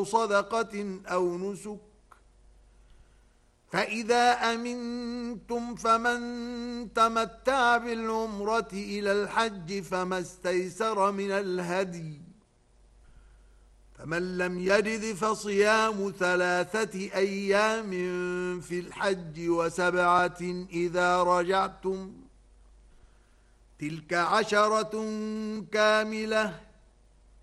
أو صدقة أو نسك. فإذا أمنتم فمن تمتع بالعمرة إلى الحج فما استيسر من الهدي، فمن لم يجد فصيام 3 أيام في الحج و7 إذا رجعتم، تلك 10 كاملة،